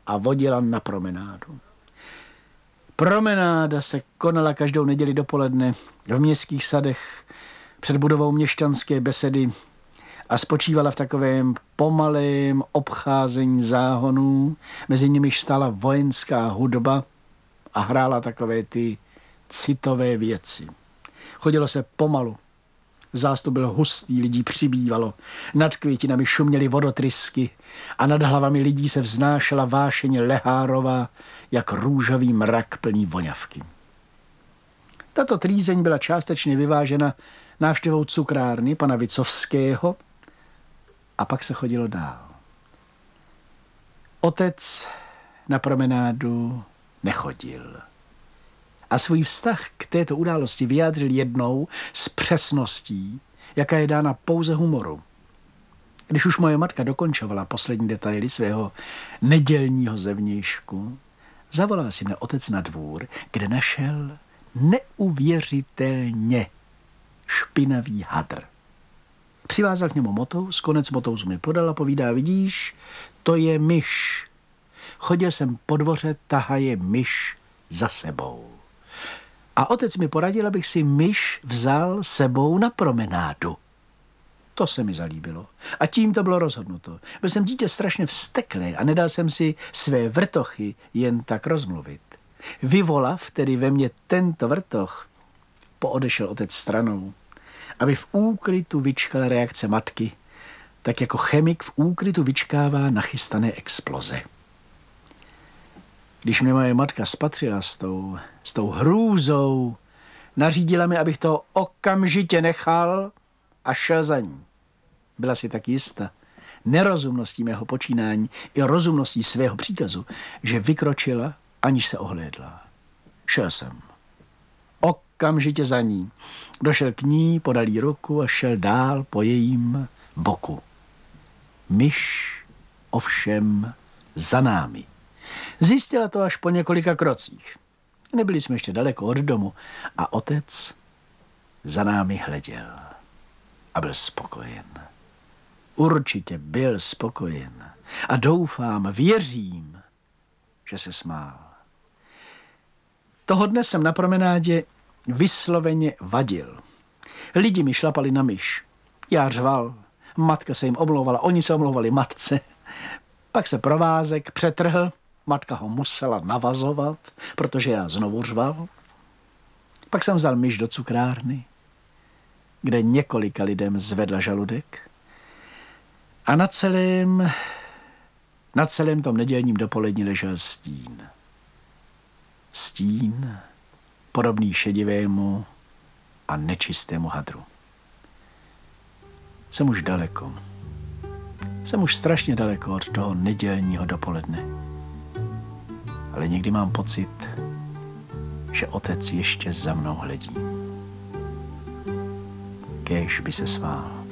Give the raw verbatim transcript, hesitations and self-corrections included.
a vodila na promenádu. Promenáda se konala každou neděli dopoledne v městských sadech před budovou měšťanské besedy a spočívala v takovém pomalém obcházení záhonů, mezi nimiž stála vojenská hudba a hrála takové ty citové věci. Chodilo se pomalu. Zástup byl hustý, lidí přibývalo. Nad květinami šuměly vodotrysky a nad hlavami lidí se vznášela vášeně lehárová, jak růžový mrak plný voňavky. Tato trýzeň byla částečně vyvážena návštěvou cukrárny pana Vicovského a pak se chodilo dál. Otec na promenádu nechodil. A svůj vztah k této události vyjádřil jednou s přesností, jaká je dána pouze humoru. Když už moje matka dokončovala poslední detaily svého nedělního zevnějšku, zavolal si mne otec na dvůr, kde našel neuvěřitelně špinavý hadr. Přivázal k němu motous, konec motouzu mi podal a povídá, vidíš, to je myš. Chodil jsem po dvoře, tahaje myš za sebou. A otec mi poradil, abych si myš vzal sebou na promenádu. To se mi zalíbilo. A tím to bylo rozhodnuto. Byl jsem dítě strašně vzteklý a nedal jsem si své vrtochy jen tak rozmluvit. Vyvolav tedy ve mně tento vrtoch, poodešel otec stranou, aby v úkrytu vyčkal reakce matky, tak jako chemik v úkrytu vyčkává nachystané exploze. Když mě moje matka spatřila s tou, s tou hrůzou, nařídila mi, abych to okamžitě nechal a šel za ní. Byla si tak jista nerozumností mého počínání i rozumností svého příkazu, že vykročila, aniž se ohlédla. Šel jsem. Okamžitě za ní. Došel k ní, podal jí ruku a šel dál po jejím boku. Myš ovšem za námi. Zjistila to až po několika krocích. Nebyli jsme ještě daleko od domu a otec za námi hleděl a byl spokojen. Určitě byl spokojen a doufám, věřím, že se smál. Toho dne jsem na promenádě vysloveně vadil. Lidi mi šlapali na myš. Já řval, matka se jim omlouvala, oni se omlouvali matce. Pak se provázek přetrhl, matka ho musela navazovat, protože já znovu řval. Pak jsem vzal myš do cukrárny, kde několika lidem zvedla žaludek a na celém, na celém tom nedělním dopolední ležel stín. Stín podobný šedivému a nečistému hadru. Jsem už daleko. Jsem už strašně daleko od toho nedělního dopoledne. Ale někdy mám pocit, že otec ještě za mnou hledí. Kéž by se smál.